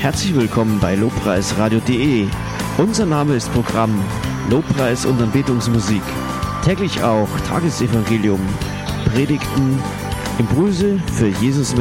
Herzlich willkommen bei lobpreisradio.de. Unser Name ist Programm Lobpreis und Anbetungsmusik. Täglich auch Tagesevangelium, Predigten, Impulse für Jesus